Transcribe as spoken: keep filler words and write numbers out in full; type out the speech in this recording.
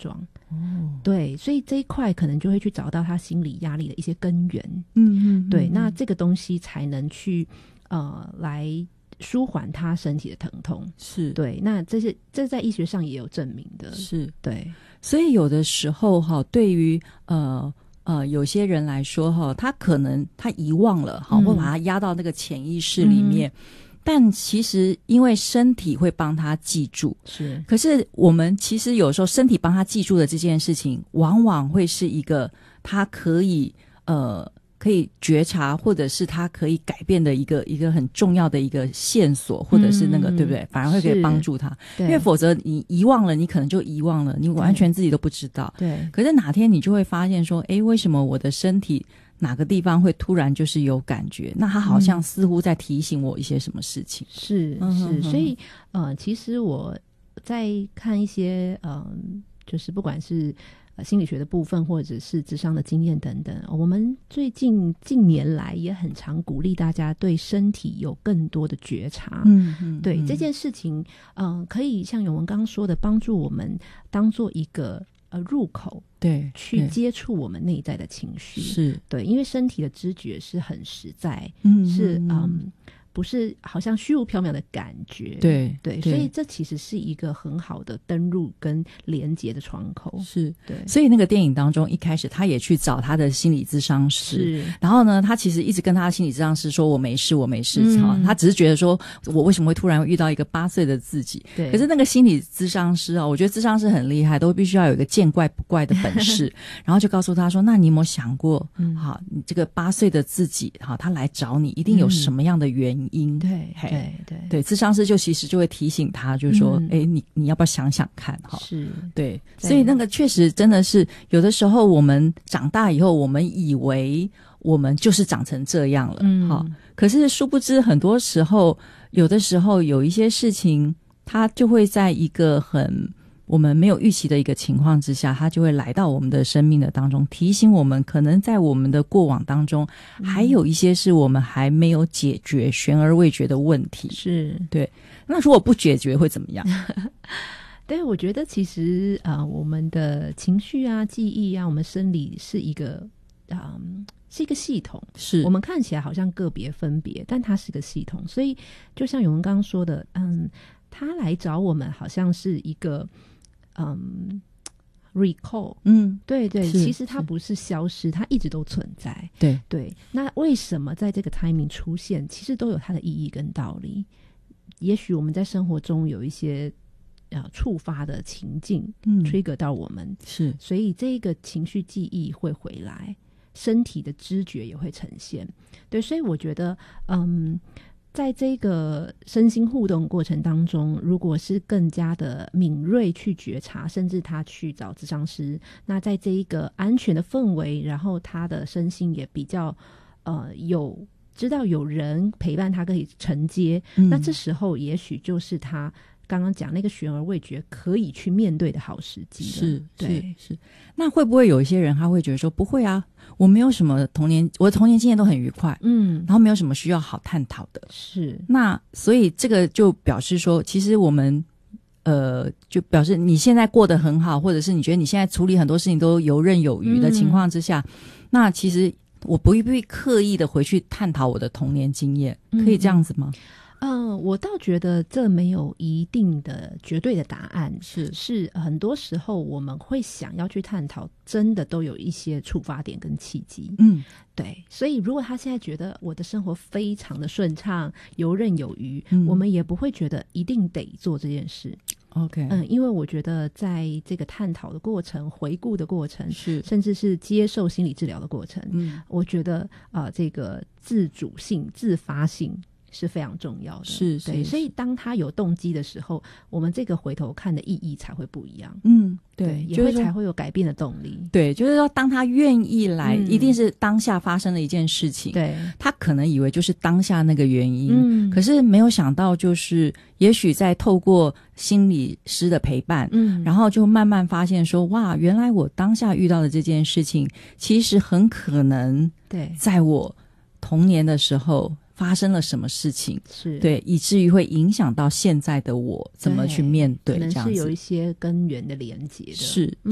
状。 哦， 对，所以这一块可能就会去找到他心理压力的一些根源。 嗯 嗯, 嗯， 对，那这个东西才能去呃来舒缓他身体的疼痛。 是， 对，那这是这在医学上也有证明的。 是， 对， 所以有的时候哈，对于呃呃有些人来说哈，他可能他遗忘了哈， 嗯、 会把它压到那个潜意识里面。嗯，但其实因为身体会帮他记住， 是， 可是我们其实有时候身体帮他记住的这件事情，往往会是一个他可以呃可以觉察，或者是他可以改变的一个一个很重要的一个线索，或者是那个、嗯、对不对？反而会可以帮助他，因为否则你遗忘了，你可能就遗忘了，你完全自己都不知道。 对， 可是哪天你就会发现说，诶，为什么我的身体哪个地方会突然就是有感觉？那他好像似乎在提醒我一些什么事情。 嗯、是是，所以呃，其实我在看一些嗯、呃，就是不管是呃心理学的部分，或者是諮商的经验等等，我们最近近年来也很常鼓励大家对身体有更多的觉察。 嗯嗯， 对、 嗯、 这件事情，嗯、呃，可以像永文刚刚说的，帮助我们当做一个。呃，入口对， 去接触我们内在的情绪， 是对，因为身体的知觉是很实在， 嗯， 是嗯，不是好像虚无缥缈的感觉， 对对, 对，所以这其实是一个很好的登入跟连接的窗口， 是， 对。 所以那个电影当中，一开始他也去找他的心理咨商师，然后呢，他其实一直跟他的心理咨商师说：“我没事，我没事。嗯”他只是觉得说，我为什么会突然遇到一个八岁的自己？ 对。 可是那个心理咨商师啊，我觉得咨商师很厉害，都必须要有一个见怪不怪的本事，然后就告诉他说：“那你有没有想过，嗯、好，你这个八岁的自己，好，他来找你，一定有什么样的原因？” 嗯、对。对对对，咨商师就其实就会提醒他，就是说，哎、嗯，你你要不要想想看？哈， 是， 对，所以那个确实真的是有的时候，我们长大以后，我们以为我们就是长成这样了，嗯，好，可是殊不知，很多时候，有的时候有一些事情，它就会在一个很我们没有预期的一个情况之下，它就会来到我们的生命的当中，提醒我们可能在我们的过往当中、嗯、还有一些是我们还没有解决悬而未决的问题。 是， 对，那如果不解决会怎么样？ 对，我觉得其实啊、呃，我们的情绪啊、记忆啊，我们生理是一个嗯，是一个系统， 是我们看起来好像个别分别，但它是个系统。所以就像永文刚刚说的，嗯，他来找我们好像是一个嗯 recall， 嗯， 对对，其实它不是消失，它一直都存在。 对对，那为什么在这个 timing 出现，其实都有它的意义跟道理。也许我们在生活中有一些呃触发的情境，嗯 trigger 到我们， 是， 所以这个情绪记忆会回来，身体的知觉也会呈现。对，所以我觉得嗯在这个身心互动过程当中，如果是更加的敏锐去觉察，甚至他去找咨商师，那在这一个安全的氛围，然后他的身心也比较呃有知道有人陪伴他可以承接、嗯、那这时候也许就是他刚刚讲那个悬而未决可以去面对的好时机了。 是， 对， 是是。那会不会有一些人他会觉得说，不会啊，我没有什么童年，我的童年经验都很愉快，嗯，然后没有什么需要好探讨的。 是， 那所以这个就表示说，其实我们呃，就表示你现在过得很好，或者是你觉得你现在处理很多事情都游刃有余的情况之下，嗯、那其实我不必刻意的回去探讨我的童年经验，可以这样子吗？ 嗯，呃、我倒觉得这没有一定的绝对的答案， 是是很多时候我们会想要去探讨，真的都有一些触发点跟契机。嗯，对，所以如果他现在觉得我的生活非常的顺畅，游刃有余、嗯，我们也不会觉得一定得做这件事。 OK， 嗯，因为我觉得在这个探讨的过程、回顾的过程， 是甚至是接受心理治疗的过程，嗯，我觉得啊、呃，这个自主性、自发性是非常重要的。 是，是， 对，所以当他有动机的时候，我们这个回头看的意义才会不一样。 嗯，对， 对，也会才会有改变的动力。 对，就是说，当他愿意来、嗯，一定是当下发生的一件事情。 对， 他可能以为就是当下那个原因，嗯，可是没有想到，就是也许在透过心理师的陪伴，嗯，然后就慢慢发现说，哇，原来我当下遇到的这件事情，其实很可能对， 在我童年的时候发生了什么事情， 是对，以至于会影响到现在的我怎么去面对， 可能这样子是有一些根源的连结的。 是